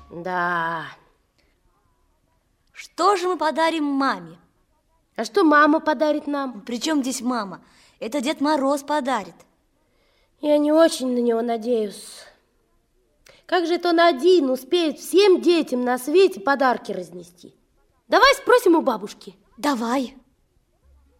Да. Что же мы подарим маме? А что мама подарит нам? Причем здесь мама? Это Дед Мороз подарит. Я не очень на него надеюсь. Как же это он один успеет всем детям на свете подарки разнести? Давай спросим у бабушки. Давай.